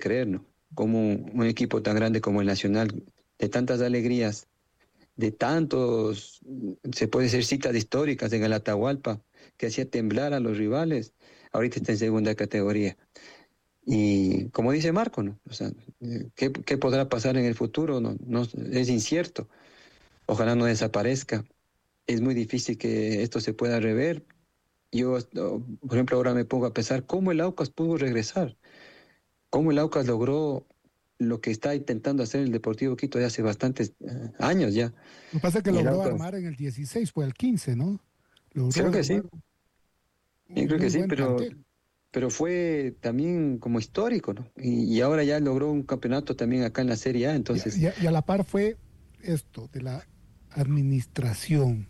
creer, ¿no? Como un equipo tan grande como el Nacional, de tantas alegrías, de tantos, se puede decir citas históricas en el Atahualpa, que hacía temblar a los rivales, ahorita está en segunda categoría. Y como dice Marco, ¿no? O sea, ¿qué podrá pasar en el futuro? No, no, es incierto. Ojalá no desaparezca. Es muy difícil que esto se pueda rever. Yo, por ejemplo, ahora me pongo a pensar cómo el Aucas pudo regresar, cómo el Aucas logró lo que está intentando hacer el Deportivo Quito de hace bastantes años ya. Lo que pasa es que Y el logró Aucas, armar en el 16, fue el 15, ¿no? Logró creo que armar sí, yo un creo que muy sí, buen plantel. pero fue también como histórico, ¿no? Y ahora ya logró un campeonato también acá en la Serie A, entonces, Y a la par fue esto de la administración.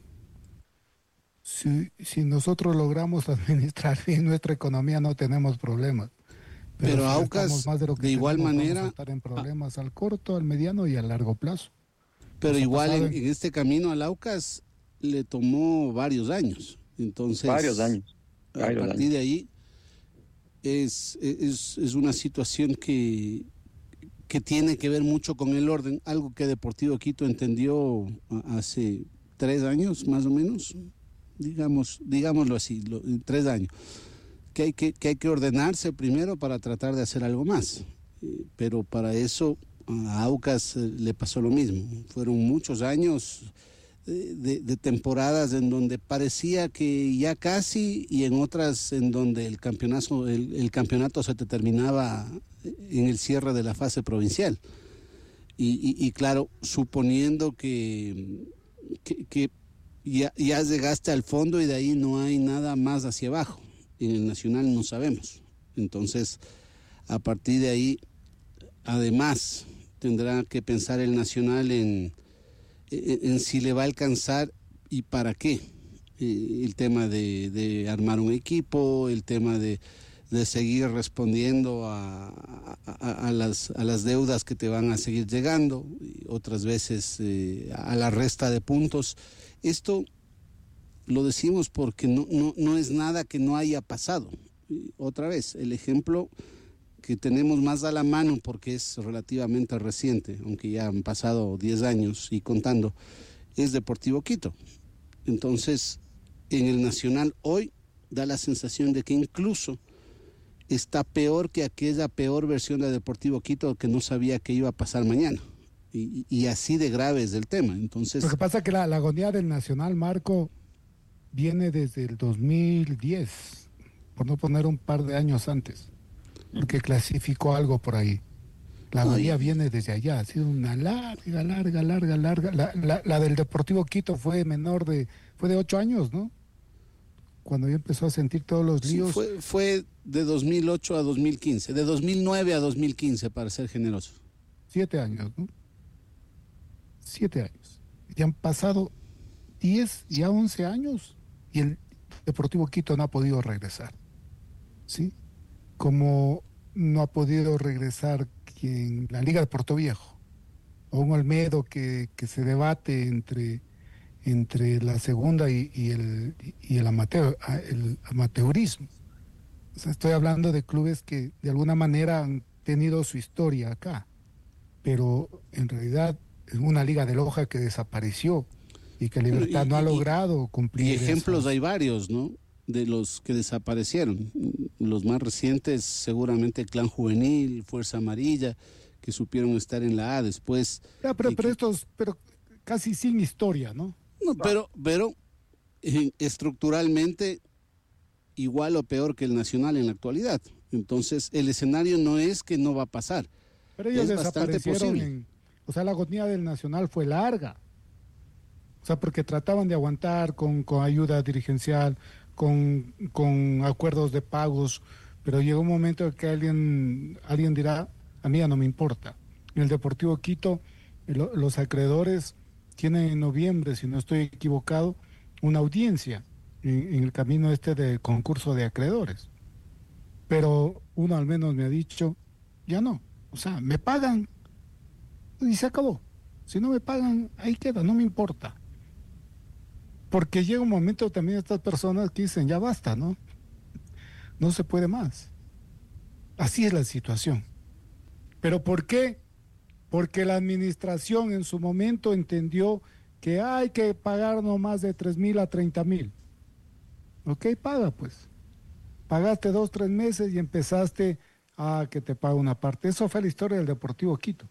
Si nosotros logramos administrar bien nuestra economía, no tenemos problemas. Pero Pero si gastamos Aucas, más de lo que de igual tenemos, vamos a manera, estar en ah, problemas al corto, al mediano y al largo plazo. pero Nos ha igual pasado en este camino al Aucas le tomó varios años. varios Entonces, años, a varios partir años. de ahí es una situación que tiene que ver mucho con el orden, algo que Deportivo Quito entendió hace 3 años más o menos, digámoslo así, 3 años, que hay que ordenarse primero para tratar de hacer algo más. Pero para eso a Aucas le pasó lo mismo. Fueron muchos años de temporadas en donde parecía que ya casi y en otras en donde el campeonato se te terminaba en el cierre de la fase provincial. Y claro, suponiendo que ya llegaste al fondo y de ahí no hay nada más hacia abajo. En el Nacional no sabemos. Entonces, a partir de ahí, además, tendrá que pensar el Nacional en si le va a alcanzar y para qué. El tema de armar un equipo, el tema de seguir respondiendo a las deudas que te van a seguir llegando, y otras veces a la resta de puntos. Esto lo decimos porque no es nada que no haya pasado. Y otra vez, el ejemplo que tenemos más a la mano porque es relativamente reciente, aunque ya han pasado 10 años y contando, es Deportivo Quito. Entonces, en el Nacional hoy da la sensación de que incluso está peor que aquella peor versión de Deportivo Quito que no sabía que iba a pasar mañana. Y así de grave es el tema. lo Entonces, que pasa es que la agonía del Nacional, Marco, viene desde el 2010, por no poner un par de años antes, porque clasificó algo por ahí. La no, agonía viene desde allá, ha sido una larga, larga, larga, larga. La del Deportivo Quito fue de 8 años, ¿no? Cuando ya empezó a sentir todos los sí, líos, fue de 2008 a 2015, de 2009 a 2015, para ser generoso. 7 años, ¿no? 7 años. Y han pasado 10, ya 11 años y el Deportivo Quito no ha podido regresar, ¿sí? Como no ha podido regresar quien, la Liga de Puerto Viejo, o un Olmedo que se debate entre la segunda y el amateurismo. O sea, estoy hablando de clubes que de alguna manera han tenido su historia acá, pero en realidad es una liga de Loja que desapareció y que Bueno, Libertad no ha logrado y cumplir ejemplos hay esos. varios, ¿no? De los que desaparecieron. Los más recientes, seguramente Clan Juvenil, Fuerza Amarilla, que supieron estar en la A después. Ya, pero casi sin historia, ¿no? No, pero estructuralmente igual o peor que el Nacional en la actualidad. Entonces, el escenario no es que no va a pasar, Pero ellos es bastante desaparecieron posible. o sea, la agonía del Nacional fue larga. O sea, porque trataban de aguantar con ayuda dirigencial, con acuerdos de pagos, pero llegó un momento en que alguien dirá, a mí ya no me importa. En el Deportivo Quito, los acreedores tienen en noviembre, si no estoy equivocado, una audiencia en el camino este de concurso de acreedores. Pero uno al menos me ha dicho, ya no. O sea, me pagan y se acabó. Si no me pagan, ahí queda, no me importa. Porque llega un momento también estas personas que dicen, ya basta, ¿no? No se puede más. Así es la situación. ¿Pero por qué? Porque la administración en su momento entendió que hay que pagar no más de 3.000 a 30.000. Ok, paga pues. Pagaste 2, 3 meses y empezaste a que te pague una parte. Eso fue la historia del Deportivo Quito.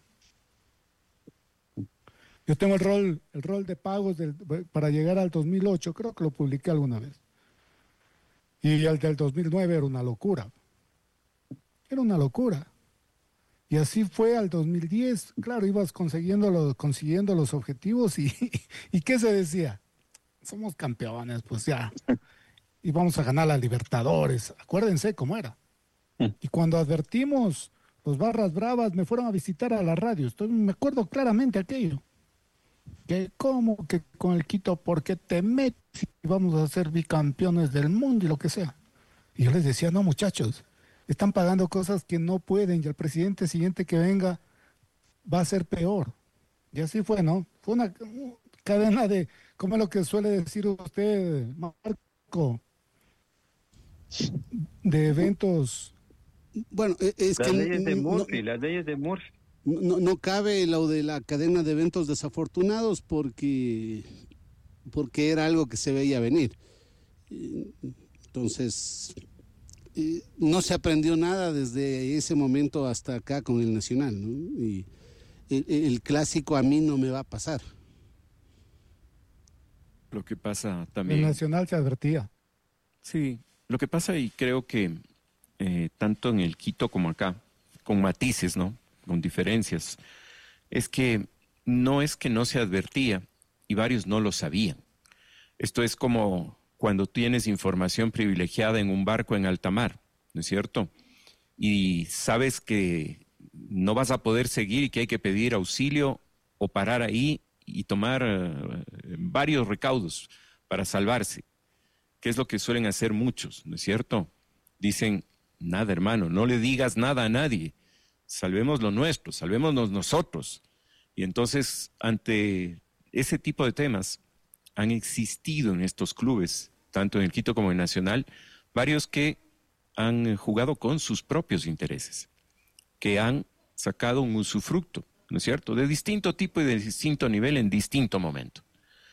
Yo tengo el rol de pagos para llegar al 2008, creo que lo publiqué alguna vez. Y el del 2009 era una locura. Era una locura. Y así fue al 2010. Claro, ibas consiguiendo los objetivos y ¿qué se decía? Somos campeones, pues ya. Y vamos a ganar la Libertadores. Acuérdense cómo era. Y cuando advertimos, los Barras Bravas me fueron a visitar a la radio. Me acuerdo claramente aquello. Que cómo que con el Quito, ¿por qué te metes y vamos a ser bicampeones del mundo y lo que sea? Y yo les decía, no muchachos, están pagando cosas que no pueden y el presidente siguiente que venga va a ser peor. Y así fue, ¿no? Fue una cadena de, ¿cómo es lo que suele decir usted, Marco? De eventos. Bueno, es Las que leyes de Murphy, las leyes de Murphy. no cabe lo de la cadena de eventos desafortunados porque era algo que se veía venir. Entonces, no se aprendió nada desde ese momento hasta acá con el Nacional, ¿no? Y el clásico a mí no me va a pasar. Lo que pasa también... El Nacional se advertía. Sí, lo que pasa y creo que tanto en el Quito como acá, con matices, ¿no? Con diferencias, es que no se advertía y varios no lo sabían. Esto es como cuando tienes información privilegiada en un barco en alta mar, ¿no es cierto? Y sabes que no vas a poder seguir y que hay que pedir auxilio o parar ahí y tomar varios recaudos para salvarse, que es lo que suelen hacer muchos, ¿no es cierto? Dicen, nada hermano, no le digas nada a nadie, salvemos lo nuestro, salvémonos nosotros. Y entonces, ante ese tipo de temas, han existido en estos clubes, tanto en el Quito como en el Nacional, varios que han jugado con sus propios intereses, que han sacado un usufructo, ¿no es cierto?, de distinto tipo y de distinto nivel en distinto momento.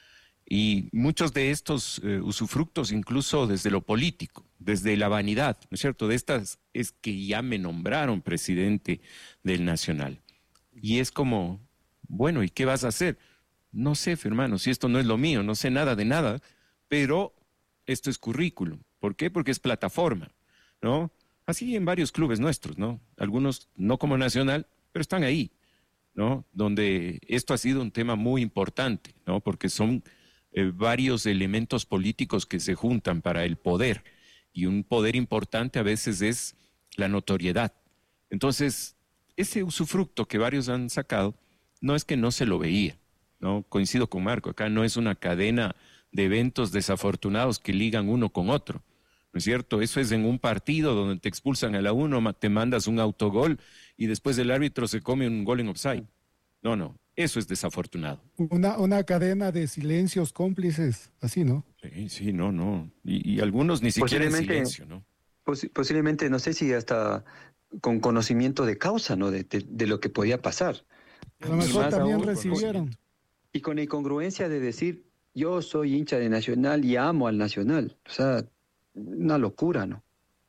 Y muchos de estos usufructos, incluso desde lo político, desde la vanidad, ¿no es cierto?, de estas es que ya me nombraron presidente del Nacional. Y es como, bueno, ¿y qué vas a hacer? No sé, hermano, si esto no es lo mío, no sé nada de nada, pero esto es currículum. ¿Por qué? Porque es plataforma, ¿no? Así en varios clubes nuestros, ¿no? Algunos no como Nacional, pero están ahí, ¿no? Donde esto ha sido un tema muy importante, ¿no? Porque son varios elementos políticos que se juntan para el poder, y un poder importante a veces es la notoriedad. Entonces, ese usufructo que varios han sacado, no es que no se lo veía, ¿no? Coincido con Marco, acá no es una cadena de eventos desafortunados que ligan uno con otro, ¿no es cierto? Eso es en un partido donde te expulsan a la uno, te mandas un autogol y después el árbitro se come un gol en offside. No, eso es desafortunado. Una cadena de silencios cómplices, así, ¿no? Sí, no. Y algunos ni siquiera en silencio, ¿no? Posiblemente, no sé si hasta con conocimiento de causa, ¿no? De lo que podía pasar. A lo mejor también aún, recibieron. Y con la incongruencia de decir, yo soy hincha de Nacional y amo al Nacional. O sea, una locura, ¿no?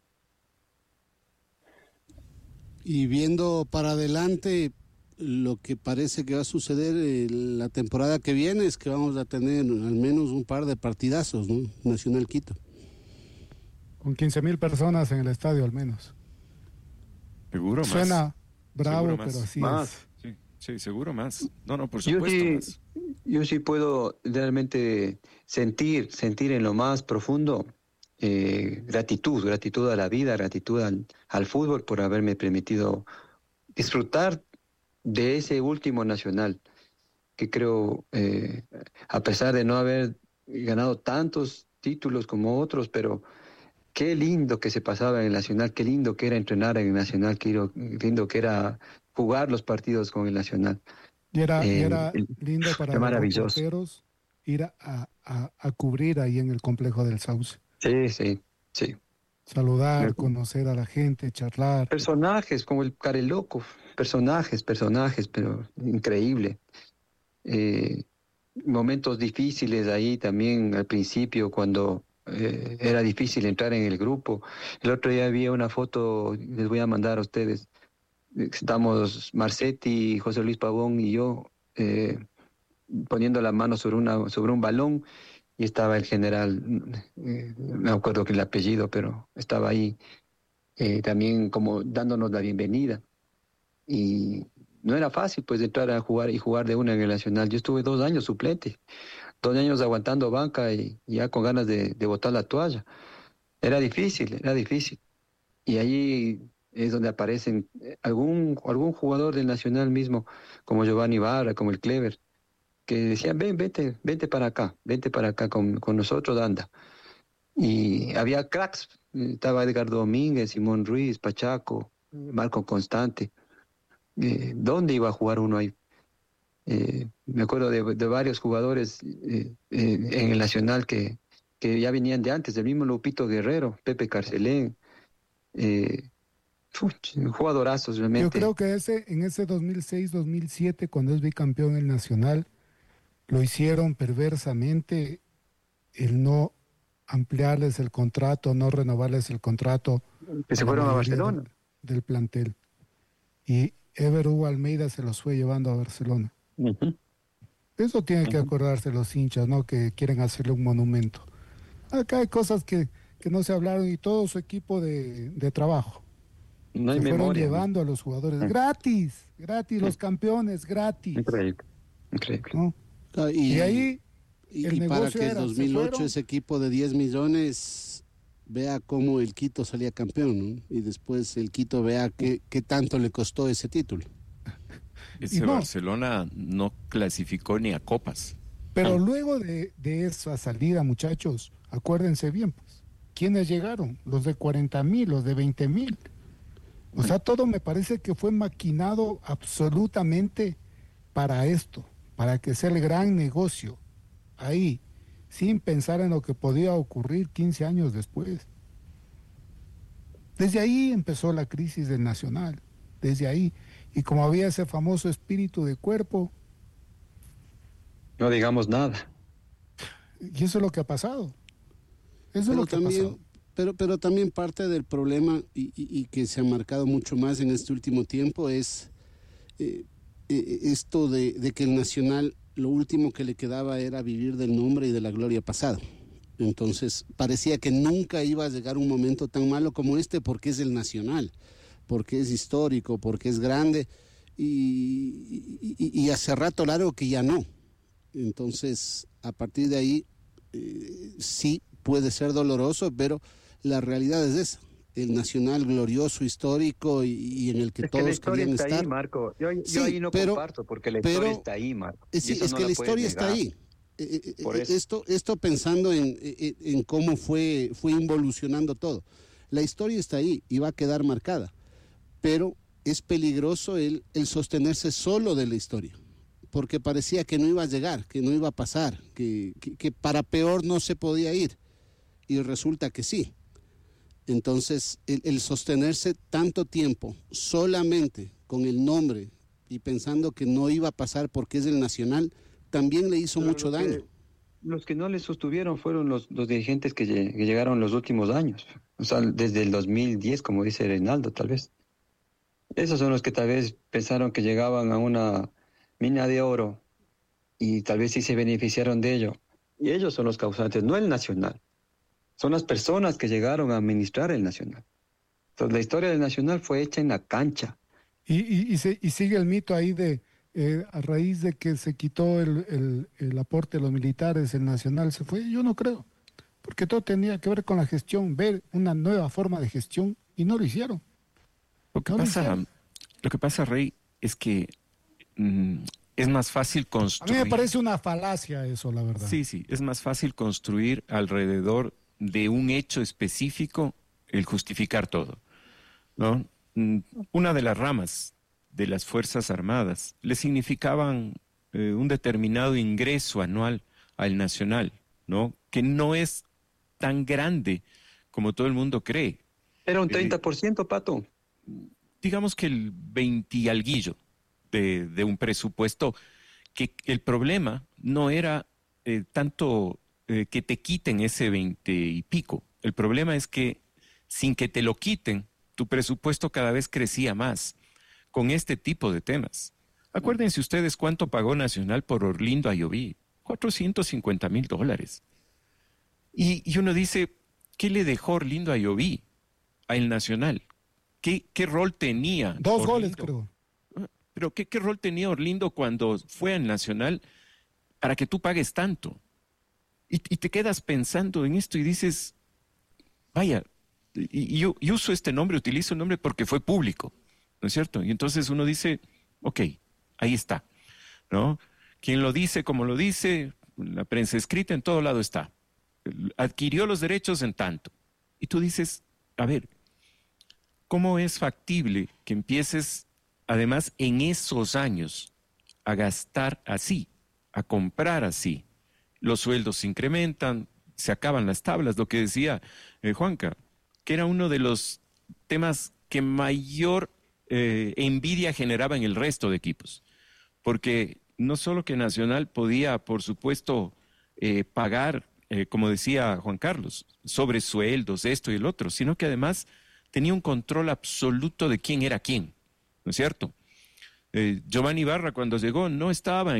Y viendo para adelante, lo que parece que va a suceder la temporada que viene es que vamos a tener al menos un par de partidazos, ¿no? Nacional Quito. Con 15.000 personas en el estadio al menos. Seguro más. Suena bravo, Seguro más. pero así Más. es. Sí, seguro más. No, por supuesto más. Yo sí puedo realmente sentir en lo más profundo gratitud a la vida, gratitud al fútbol por haberme permitido disfrutar de ese último Nacional, que creo, a pesar de no haber ganado tantos títulos como otros, pero qué lindo que se pasaba en el Nacional, qué lindo que era entrenar en el Nacional, qué lindo que era jugar los partidos con el Nacional. Y era lindo para los maravilloso. reporteros ir a cubrir ahí en el complejo del Sauce. Sí. saludar, conocer a la gente, charlar. Personajes como el Careloco, personajes, pero increíble. Eh, Momentos difíciles ahí también al principio, cuando era difícil entrar en el grupo. El otro día vi una foto, les voy a mandar a ustedes. Estamos Marcetti, José Luis Pavón y yo poniendo la mano sobre un balón y estaba el general, no me acuerdo que el apellido, pero estaba ahí también como dándonos la bienvenida. Y no era fácil pues entrar a jugar y jugar de una en el Nacional. Yo estuve 2 años suplente, 2 años aguantando banca y ya con ganas de botar la toalla. Era difícil, era difícil. Y ahí es donde aparecen algún jugador del Nacional mismo, como Giovanni Barra, como el Clever, que decían, vente para acá con nosotros, anda. Y había cracks, estaba Edgar Domínguez, Simón Ruiz, Pachaco, Marco Constante. ¿Dónde iba a jugar uno ahí? Me acuerdo de varios jugadores en el Nacional que ya venían de antes, del mismo Lupito Guerrero, Pepe Carcelén, jugadorazos Yo realmente. creo que en ese 2006-2007, cuando es bicampeón el Nacional, lo hicieron perversamente el no ampliarles el contrato, no renovarles el contrato Que a se la fueron a mayoría Barcelona. del plantel. Y Ever Hugo Almeida se los fue llevando a Barcelona. Ujú, Eso tiene que ujú. acordarse los hinchas, ¿no? Que quieren hacerle un monumento. Acá hay cosas que no se hablaron y todo su equipo de trabajo. No hay Se fueron memoria, ¿no? llevando a los jugadores Mm, gratis, gratis, mm. los campeones, gratis, Increíble, increíble. ¿no? Ah, Y ahí el y para negocio que el era, se 2008 fueron, ese equipo de 10 millones vea cómo el Quito salía campeón, ¿no? Y después el Quito vea qué tanto le costó ese título. y Ese no, Barcelona no clasificó ni a copas. pero luego de esa salida, muchachos, acuérdense bien, pues, ¿quiénes llegaron? Los de 40.000, los de 20.000. O sea, todo me parece que fue maquinado absolutamente para esto, para que sea el gran negocio ahí, sin pensar en lo que podía ocurrir 15 años después. Desde ahí empezó la crisis del Nacional, desde ahí. Y como había ese famoso espíritu de cuerpo, No digamos nada. y eso es lo que ha pasado. Eso es Pero lo que ha pasado. también, pero también parte del problema y que se ha marcado mucho más en este último tiempo es esto de que el Nacional lo último que le quedaba era vivir del nombre y de la gloria pasada. Entonces parecía que nunca iba a llegar un momento tan malo como este porque es el Nacional, porque es histórico, porque es grande y hace rato largo que ya no. Entonces a partir de ahí sí puede ser doloroso, pero la realidad es esa. El Nacional glorioso, histórico y en el que Es que la todos historia querían está estar. ahí, Marco. Yo Sí, ahí no pero, comparto, porque la pero historia está ahí, Marco. Y sí, eso es no que la la puedes historia está negar. ahí. Por eso. Esto pensando en cómo fue involucionando todo. La historia está ahí y va a quedar marcada, pero es peligroso el sostenerse solo de la historia, porque parecía que no iba a llegar, que no iba a pasar, que para peor no se podía ir, y resulta que sí. Entonces, el sostenerse tanto tiempo solamente con el nombre y pensando que no iba a pasar porque es el Nacional, también le hizo Pero mucho daño. los que no le sostuvieron fueron los dirigentes que llegaron los últimos años. O sea, desde el 2010, como dice Reinaldo, tal vez. Esos son los que tal vez pensaron que llegaban a una mina de oro y tal vez sí se beneficiaron de ello. Y ellos son los causantes, no el Nacional. Son las personas que llegaron a administrar el Nacional. Entonces, la historia del Nacional fue hecha en la cancha. Y sigue el mito ahí de, a raíz de que se quitó el aporte de los militares, el Nacional se fue. Yo no creo, porque todo tenía que ver con la gestión, ver una nueva forma de gestión, y no lo hicieron. Lo que No lo pasa, hicieron. lo que pasa, Rey, es que es más fácil A mí me construir. parece una falacia eso, la verdad. Sí, sí, es más fácil construir alrededor de un hecho específico el justificar todo, ¿no? Una de las ramas de las Fuerzas Armadas le significaban un determinado ingreso anual al nacional, ¿no? Que no es tan grande como todo el mundo cree. Era un 30%, Pato. Digamos que el 20 y alguillo de un presupuesto, que el problema no era tanto que te quiten ese 20 y pico. El problema es que sin que te lo quiten, tu presupuesto cada vez crecía más con este tipo de temas. Acuérdense ustedes cuánto pagó Nacional por Orlindo Ayoví, $450,000. Y uno dice, ¿qué le dejó Orlindo Ayoví a el Nacional? ¿Qué rol tenía? 2 Orlindo? goles, creo. Pero ¿qué rol tenía Orlindo cuando fue al Nacional para que tú pagues tanto? Y te quedas pensando en esto y dices, vaya, y yo uso este nombre, utilizo el nombre porque fue público, ¿no es cierto? Y entonces uno dice, ok, ahí está, ¿no? Quien lo dice, como lo dice, la prensa escrita, en todo lado está. Adquirió los derechos en tanto. Y tú dices, a ver, ¿cómo es factible que empieces, además, en esos años, a gastar así, a comprar así? Los sueldos se incrementan, se acaban las tablas, lo que decía Juanca, que era uno de los temas que mayor envidia generaba en el resto de equipos. Porque no solo que Nacional podía, por supuesto, pagar, como decía Juan Carlos, sobre sueldos, esto y el otro, sino que además tenía un control absoluto de quién era quién, ¿no es cierto? Giovanni Ibarra cuando llegó no estaba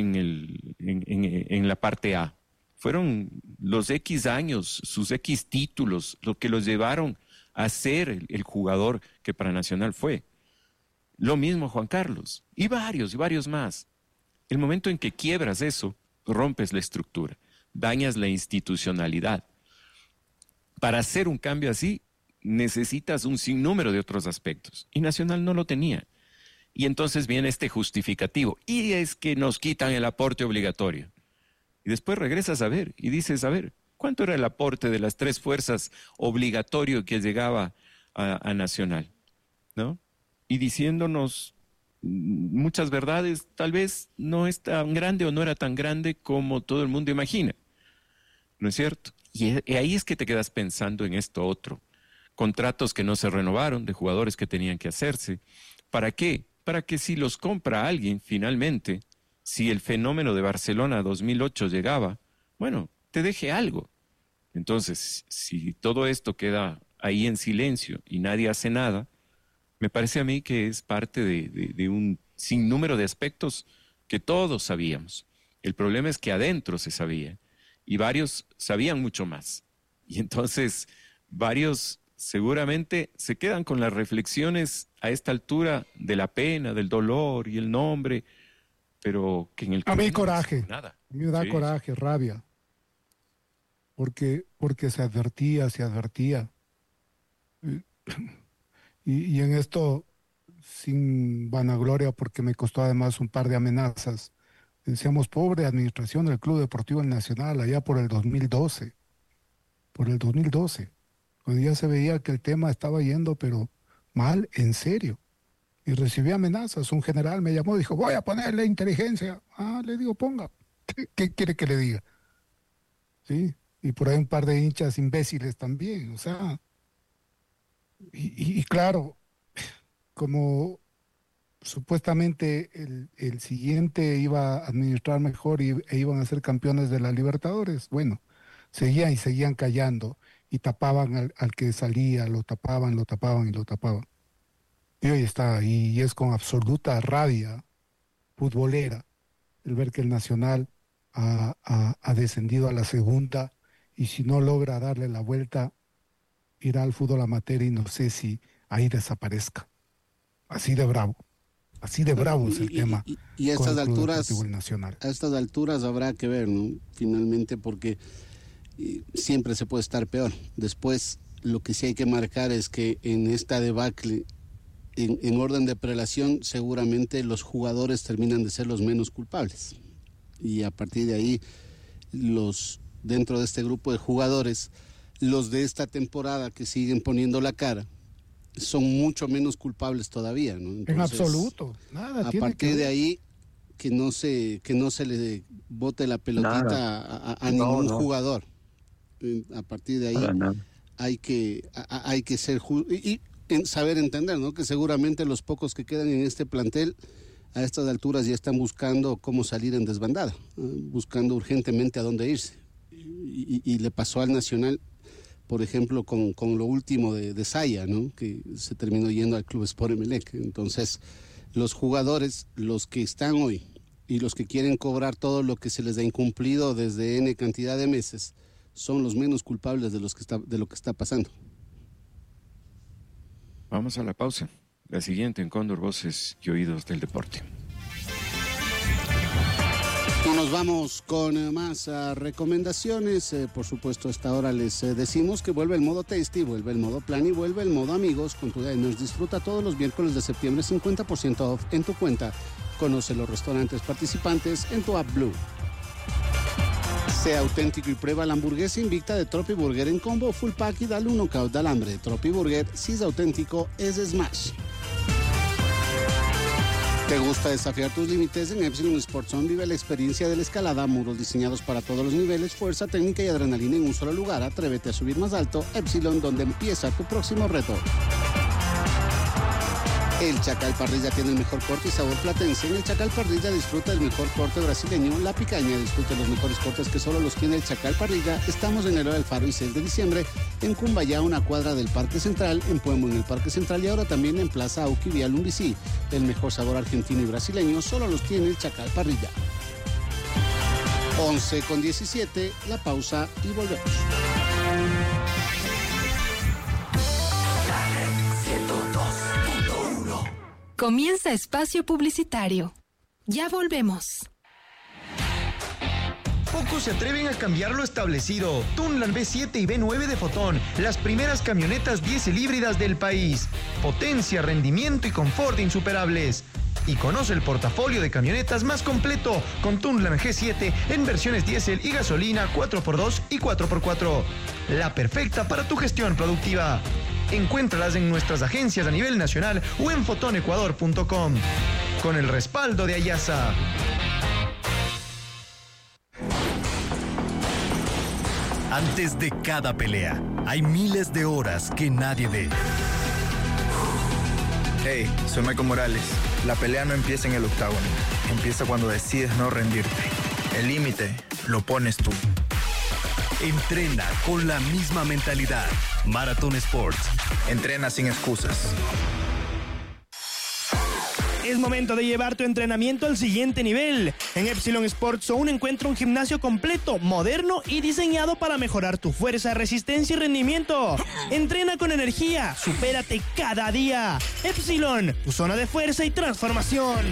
en la parte A. Fueron los X años, sus X títulos, lo que los llevaron a ser el jugador que para Nacional fue. Lo mismo Juan Carlos, y varios más. El momento en que quiebras eso, rompes la estructura, dañas la institucionalidad. Para hacer un cambio así, necesitas un sinnúmero de otros aspectos, y Nacional no lo tenía. Y entonces viene este justificativo, y es que nos quitan el aporte obligatorio. Y después regresas a ver y dices, a ver, ¿cuánto era el aporte de las 3 fuerzas obligatorio que llegaba a Nacional? ¿No? Y diciéndonos muchas verdades, tal vez no es tan grande o no era tan grande como todo el mundo imagina. ¿No es cierto? Y ahí es que te quedas pensando en esto otro. Contratos que no se renovaron, de jugadores que tenían que hacerse. ¿Para qué? Para que si los compra alguien finalmente, si el fenómeno de Barcelona 2008 llegaba, bueno, te deje algo. Entonces, si todo esto queda ahí en silencio y nadie hace nada, me parece a mí que es parte de un sinnúmero de aspectos que todos sabíamos. El problema es que adentro se sabía y varios sabían mucho más. Y entonces varios seguramente se quedan con las reflexiones a esta altura de la pena, del dolor y el nombre, pero que en el A mí camino coraje, no se nada. a mí me da Sí, coraje, rabia, porque se advertía. Y en esto, sin vanagloria, porque me costó además un par de amenazas, decíamos, pobre administración del Club Deportivo El Nacional, allá por el 2012, cuando ya se veía que el tema estaba yendo, pero mal, en serio. Y recibí amenazas, un general me llamó, dijo, voy a ponerle inteligencia. Ah, le digo, ponga, ¿qué quiere que le diga? Sí, y por ahí un par de hinchas imbéciles también, o sea, y claro, como supuestamente el siguiente iba a administrar mejor e iban a ser campeones de la Libertadores, bueno, seguían callando y tapaban al que salía, lo tapaban y lo tapaban. Y hoy está, y es con absoluta rabia futbolera el ver que el Nacional ha descendido a la segunda y si no logra darle la vuelta, irá al fútbol amateur y no sé si ahí desaparezca. Así de bravo. Así de Bueno, bravo es el tema y a con estas el Club Deportivo alturas, El Nacional. a estas alturas habrá que ver, ¿no? Finalmente, porque siempre se puede estar peor. Después, lo que sí hay que marcar es que en esta debacle, en orden de prelación, seguramente los jugadores terminan de ser los menos culpables. Y a partir de ahí, dentro de este grupo de jugadores, los de esta temporada que siguen poniendo la cara, son mucho menos culpables todavía, ¿no? Entonces, En absoluto, nada a tiene partir que de ver. ahí, que no se le bote la pelotita Nada. a ningún No, jugador. A partir de ahí, para nada. hay que ser y saber entender, ¿no? Que seguramente los pocos que quedan en este plantel a estas alturas ya están buscando cómo salir en desbandada, buscando urgentemente a dónde irse. Y le pasó al Nacional, por ejemplo, con lo último de Saya, ¿no? Que se terminó yendo al Club Sport Emelec. Entonces, los jugadores, los que están hoy y los que quieren cobrar todo lo que se les ha incumplido desde N cantidad de meses, son los menos culpables de lo que está pasando. Vamos a la pausa. La siguiente en Cóndor, Voces y Oídos del Deporte. Y nos vamos con más recomendaciones. Por supuesto, a esta hora les decimos que vuelve el modo Tasty, vuelve el modo Plan y vuelve el modo Amigos. Con tu Diners disfruta todos los miércoles de septiembre 50% off en tu cuenta. Conoce los restaurantes participantes en tu app Blue. Sea auténtico y prueba la hamburguesa invicta de Tropi Burger en combo full pack y dale un knockout al hambre. Tropi Burger, si es auténtico, es Smash. ¿Te gusta desafiar tus límites? En Epsilon Sports Zone vive la experiencia de la escalada, muros diseñados para todos los niveles, fuerza, técnica y adrenalina en un solo lugar. Atrévete a subir más alto. Epsilon, donde empieza tu próximo reto. El Chacal Parrilla tiene el mejor corte y sabor platense. En el Chacal Parrilla disfruta del mejor corte brasileño, la picaña. Disfruta los mejores cortes que solo los tiene el Chacal Parrilla. Estamos en el Alfaro y 6 de diciembre, en Cumbayá, una cuadra del Parque Central, en Puemo en el Parque Central y ahora también en Plaza Auqui Vía Lumbicí. El mejor sabor argentino y brasileño solo los tiene el Chacal Parrilla. 11:17, la pausa y volvemos. Comienza espacio publicitario. Ya volvemos. Pocos se atreven a cambiar lo establecido. Tunland B7 y B9 de Fotón, las primeras camionetas diésel híbridas del país. Potencia, rendimiento y confort insuperables. Y conoce el portafolio de camionetas más completo con Tunland G7 en versiones diésel y gasolina 4x2 y 4x4. La perfecta para tu gestión productiva. Encuéntralas en nuestras agencias a nivel nacional o en fotonecuador.com. Con el respaldo de Ayasa. Antes de cada pelea, hay miles de horas que nadie ve. Hey, soy Michael Morales. La pelea no empieza en el octágono. Empieza cuando decides no rendirte. El límite lo pones tú. Entrena con la misma mentalidad. Marathon Sports. Entrena sin excusas. Es momento de llevar tu entrenamiento al siguiente nivel. En Epsilon Sports Zone encuentra un gimnasio completo, moderno y diseñado para mejorar tu fuerza, resistencia y rendimiento. Entrena con energía, supérate cada día. Epsilon, tu zona de fuerza y transformación.